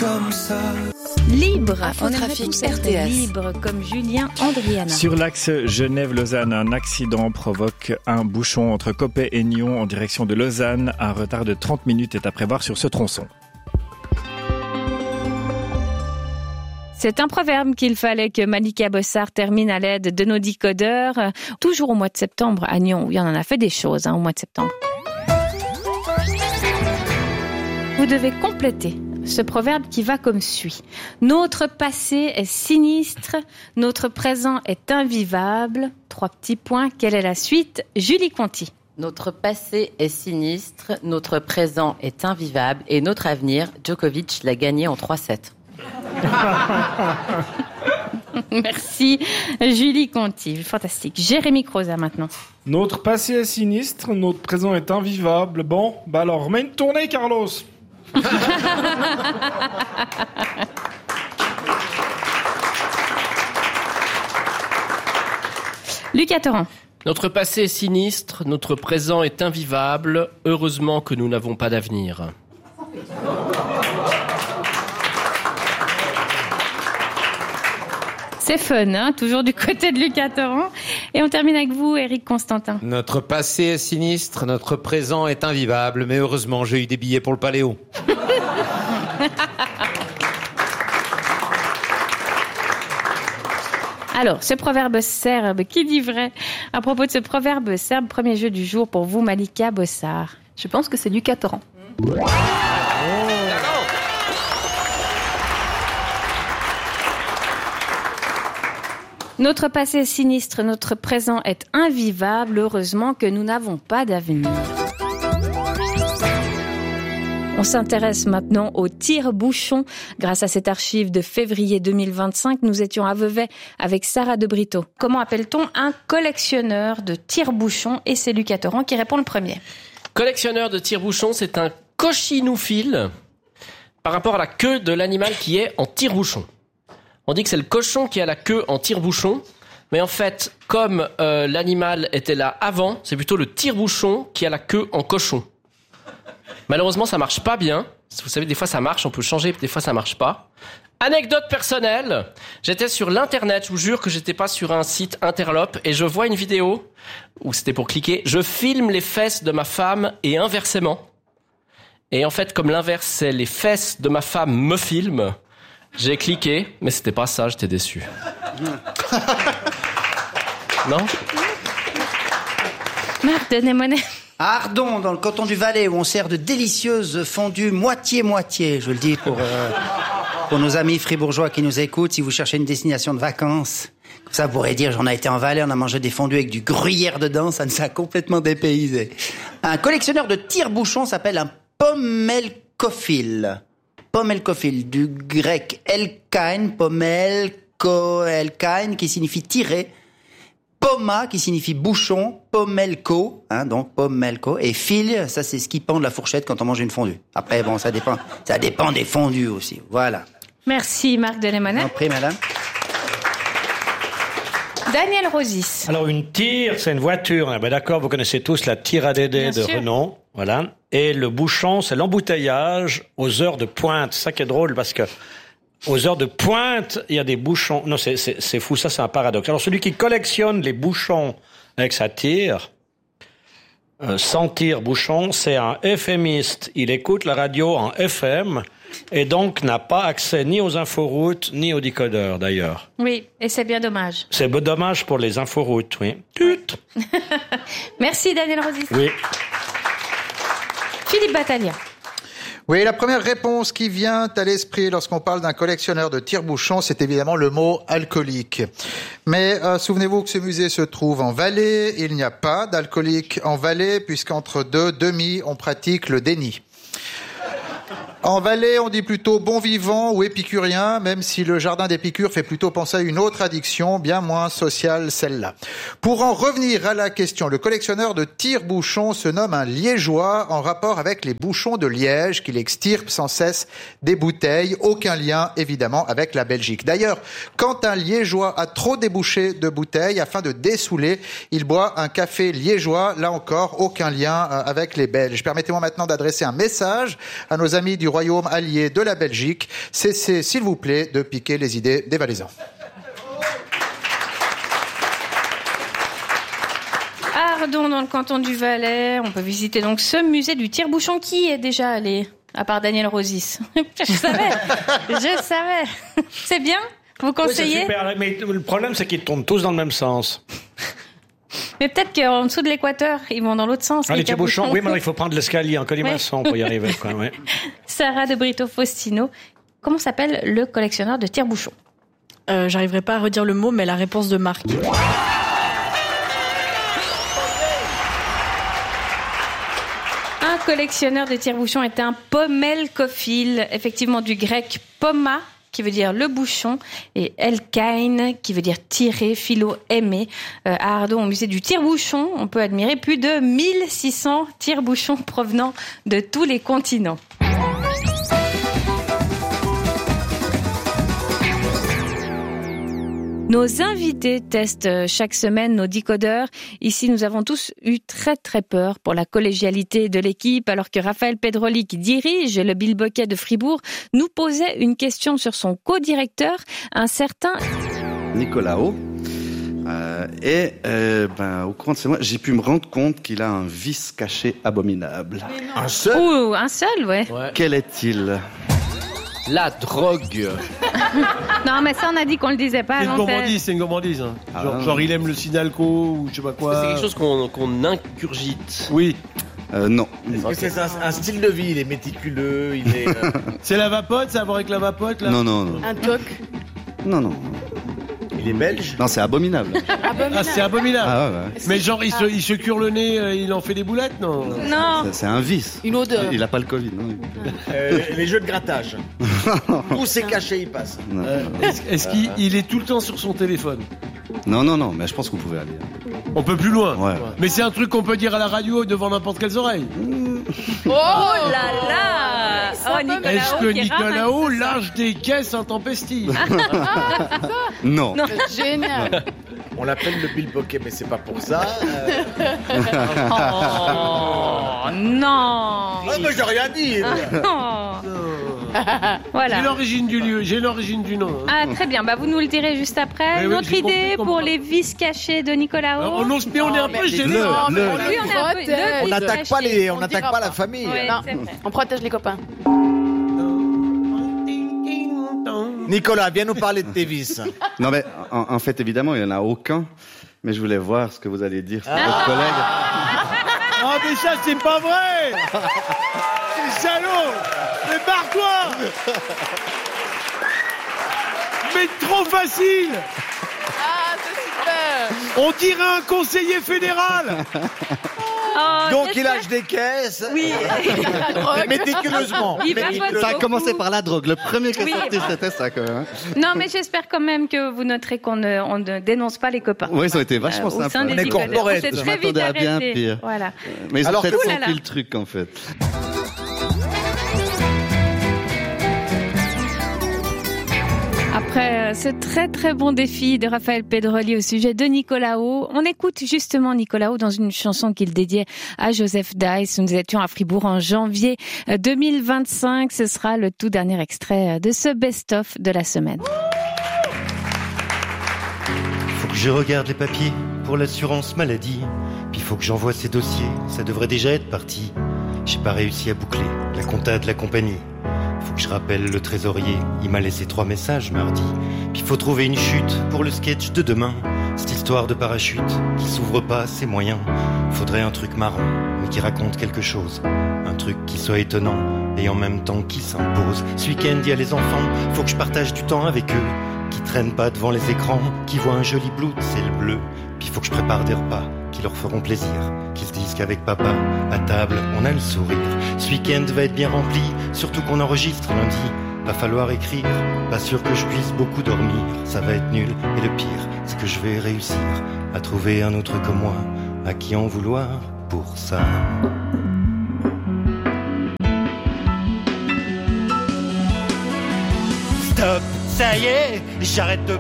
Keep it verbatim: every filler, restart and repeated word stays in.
comme ça. Libre, on trafic R T S. Libre comme Julien Andriana. Sur l'axe Genève-Lausanne, un accident provoque un bouchon entre Coppet et Nyon en direction de Lausanne. Un retard de trente minutes est à prévoir sur ce tronçon. C'est un proverbe qu'il fallait que Malika Bossard termine à l'aide de nos décodeurs. Toujours au mois de septembre à Nyon, oui, on en a fait des choses hein, au mois de septembre. Vous devez compléter ce proverbe qui va comme suit. Notre passé est sinistre, notre présent est invivable. Trois petits points, quelle est la suite? Julie Conti. Notre passé est sinistre, notre présent est invivable et notre avenir, Djokovic l'a gagné en trois sept. Merci Julie Conti, fantastique. Jérémy Croza maintenant. Notre passé est sinistre, notre présent est invivable. Bon, bah alors remets une tournée Carlos. Lucas Torrent. Notre passé est sinistre, notre présent est invivable. Heureusement que nous n'avons pas d'avenir. C'est fun, hein, toujours du côté de Lucas Torrent. Et on termine avec vous, Éric Constantin. Notre passé est sinistre, notre présent est invivable, mais heureusement, j'ai eu des billets pour le Paléo. Alors, ce proverbe serbe, qui dit vrai? À propos de ce proverbe serbe, premier jeu du jour pour vous, Malika Bossard. Je pense que c'est Lucas Torrent. Oh. Notre passé est sinistre, notre présent est invivable. Heureusement que nous n'avons pas d'avenir. On s'intéresse maintenant au tire-bouchon. Grâce à cette archive de février deux mille vingt-cinq, nous étions à Vevey avec Sarah de Brito. Comment appelle-t-on un collectionneur de tire-bouchons? Et c'est Lucas Torrent qui répond le premier. Collectionneur de tire-bouchon, c'est un cochinophile par rapport à la queue de l'animal qui est en tire-bouchon. On dit que c'est le cochon qui a la queue en tire-bouchon, mais en fait, comme euh, l'animal était là avant, c'est plutôt le tire-bouchon qui a la queue en cochon. Malheureusement, ça marche pas bien. Vous savez, des fois ça marche, on peut changer, des fois ça marche pas. Anecdote personnelle, j'étais sur l'internet, je vous jure que j'étais pas sur un site interlope, et je vois une vidéo, où c'était pour cliquer, je filme les fesses de ma femme et inversement. Et en fait, comme l'inverse, c'est les fesses de ma femme me filment, j'ai cliqué, mais c'était pas ça, j'étais déçu. Non? Marc de Némonet. À Ardon, dans le canton du Valais, où on sert de délicieuses fondues moitié-moitié, je le dis pour, euh, pour nos amis fribourgeois qui nous écoutent, si vous cherchez une destination de vacances. Comme ça, vous pourrez dire, j'en ai été en Valais, on a mangé des fondues avec du gruyère dedans, ça nous a complètement dépaysé. Un collectionneur de tire-bouchons s'appelle un pommelkophile. Pommelkophile, du grec elkain, pommelko, elkain, qui signifie tirer. Poma, qui signifie bouchon, pommelko, hein, donc pommelko, et fil, ça c'est ce qui pend de la fourchette quand on mange une fondue. Après, bon, ça dépend, ça dépend des fondues aussi, voilà. Merci Marc de Lémonet. En prie, madame. Daniel Rosis. Alors, une tire, c'est une voiture, hein, ben d'accord, vous connaissez tous la tire A D D Bien de sûr. Renault, voilà. Et le bouchon, c'est l'embouteillage aux heures de pointe. C'est ça qui est drôle, parce que aux heures de pointe, il y a des bouchons. Non, c'est, c'est, c'est fou, ça, c'est un paradoxe. Alors, celui qui collectionne les bouchons avec sa tire, euh, sans tire-bouchon, c'est un euphémiste. Il écoute la radio en F M et donc n'a pas accès ni aux inforoutes, ni aux décodeurs, d'ailleurs. Oui, et c'est bien dommage. C'est dommage pour les inforoutes, oui. Tut. Merci Daniel Rosis. Oui. Philippe Battaglia. Oui, la première réponse qui vient à l'esprit lorsqu'on parle d'un collectionneur de tire-bouchons, c'est évidemment le mot alcoolique. Mais euh, souvenez-vous que ce musée se trouve en Valais. Il n'y a pas d'alcoolique en Valais, puisqu'entre deux demi, on pratique le déni. En Valais, on dit plutôt bon vivant ou épicurien, même si le jardin d'Épicure fait plutôt penser à une autre addiction, bien moins sociale, celle-là. Pour en revenir à la question, le collectionneur de tire-bouchons se nomme un liégeois en rapport avec les bouchons de liège qu'il extirpe sans cesse des bouteilles. Aucun lien, évidemment, avec la Belgique. D'ailleurs, quand un liégeois a trop débouché de bouteilles, afin de dessouler, il boit un café liégeois. Là encore, aucun lien avec les Belges. Permettez-moi maintenant d'adresser un message à nos amis du du royaume allié de la Belgique. Cessez, s'il vous plaît, de piquer les idées des Valaisans. Ardon, dans le canton du Valais, on peut visiter donc ce musée du tire-bouchon. Qui est déjà allé, à part Daniel Rosis? Je savais, je savais. C'est bien? Vous conseillez? Oui, c'est super, mais le problème, c'est qu'ils tournent tous dans le même sens. Mais peut-être qu'en dessous de l'équateur, ils vont dans l'autre sens. Ah, les les tire-bouchons, oui, mais il faut prendre l'escalier en colimaçon pour y arriver. Quoi, ouais. Sarah de Brito-Faustino, comment s'appelle le collectionneur de tire-bouchons? Euh, j'arriverai pas à redire le mot, mais la réponse de Marc. Un collectionneur de tire-bouchons est un pomelcophile, effectivement du grec poma, qui veut dire le bouchon, et elkain, qui veut dire tirer, philo, aimer. Euh, à Ardon, au musée du tire-bouchon, on peut admirer plus de mille six cents tire-bouchons provenant de tous les continents. Nos invités testent chaque semaine nos décodeurs. Ici, nous avons tous eu très très peur pour la collégialité de l'équipe, alors que Raphaël Pedroli, qui dirige le Bilboquet de Fribourg, nous posait une question sur son co-directeur, un certain Nicolas O. Euh, et euh, ben, au courant de ces mois, j'ai pu me rendre compte qu'il a un vice caché abominable. Un seul Ouh, un seul, ouais. ouais. Quel est-il ? La drogue. Non, mais ça, on a dit qu'on le disait pas. C'est une gourmandise, c'est une gourmandise. Hein. Ah, genre, genre, il aime le Sinalco ou je sais pas quoi. C'est quelque chose qu'on, qu'on incurgite. Oui. Euh, non. Parce que c'est un, un style de vie, il est méticuleux, il est... Euh... C'est la vapote, ça a à voir avec la vapote, là? Non, non, non. Un toc? Non, non. Il est belge? Non, c'est abominable. abominable. Ah, c'est abominable. Ah, ouais, ouais. Mais genre, il se, il se cure le nez, euh, il en fait des boulettes, non? Non. C'est, c'est un vice. Une odeur. Il a pas le Covid, non? Euh, les jeux de grattage. Où c'est caché, il passe. Euh, est-ce, est-ce qu'il il est tout le temps sur son téléphone? Non, non, non, mais je pense qu'on pouvait aller. On peut plus loin. Ouais. Mais c'est un truc qu'on peut dire à la radio devant n'importe quelles oreilles. Oh là là. Oh, Nicolas Est-ce que qui Nicolas O lâche des caisses intempestives? Non. non. Génial. On l'appelle le Bilboquet, mais c'est pas pour ça. Euh... oh non. Ah, mais j'ai rien dit. Voilà. J'ai l'origine du lieu, j'ai l'origine du nom. Ah, très bien. Bah, vous nous le direz juste après. Mais Notre oui, idée compris, pour les vices cachés de Nicolas O. Alors, on, on, mais on est un peu gênés. On n'attaque pas les, on n'attaque pas la famille. Ouais, non, on protège les copains. Nicolas, viens nous parler de tes vices. Non, mais en, en fait, évidemment, il n'y en a aucun. Mais je voulais voir ce que vous allez dire sur ah. votre collègue. Oh, mais ça, c'est pas vrai. C'est salaud. Mais barre-toi. Mais trop facile. Ah, c'est super. On dirait un conseiller fédéral. Oh, donc il lâche des caisses. Oui. Méticuleusement. Méticuleusement. Ça a commencé par la drogue. Le premier qui est oui. sorti, c'était ça quand même. Non, mais j'espère quand même que vous noterez qu'on ne, on ne dénonce pas les copains. Oui, ça a été vachement euh, sympa. On est corporate. Je m'attendais à bien pire. Voilà. Mais ils ont alors, peut-être compris le truc en fait. Après ce très très bon défi de Raphaël Pedroli au sujet de Nicolas O, on écoute justement Nicolas O dans une chanson qu'il dédiait à Joseph Dice. Nous étions à Fribourg en janvier deux mille vingt-cinq. Ce sera le tout dernier extrait de ce best-of de la semaine. Faut que je regarde les papiers pour l'assurance maladie. Puis faut que j'envoie ces dossiers, ça devrait déjà être parti. J'ai pas réussi à boucler la compta de la compagnie. Faut que je rappelle le trésorier, il m'a laissé trois messages mardi. Puis faut trouver une chute pour le sketch de demain. Cette histoire de parachute qui s'ouvre pas à ses moyens. Faudrait un truc marrant, mais qui raconte quelque chose. Un truc qui soit étonnant et en même temps qui s'impose. Ce week-end, il y a les enfants, faut que je partage du temps avec eux. Qui traînent pas devant les écrans, qui voient un joli blood, c'est le bleu. Puis faut que je prépare des repas qui leur feront plaisir, qui se disent qu'avec papa, à table, on a le sourire. Ce week-end va être bien rempli, surtout qu'on enregistre lundi. Va falloir écrire, pas sûr que je puisse beaucoup dormir. Ça va être nul, et le pire, c'est que je vais réussir à trouver un autre comme moi, à qui en vouloir pour ça. Stop, ça y est, j'arrête de